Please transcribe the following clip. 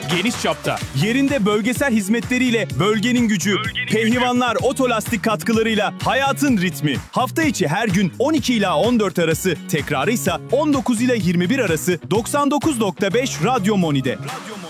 Geniş çapta, yerinde bölgesel hizmetleriyle bölgenin gücü, Pehlivanlar Otolastik katkılarıyla hayatın ritmi. Hafta içi her gün 12 ila 14 arası, tekrarı ise 19 ile 21 arası 99.5 Radyo Moni'de.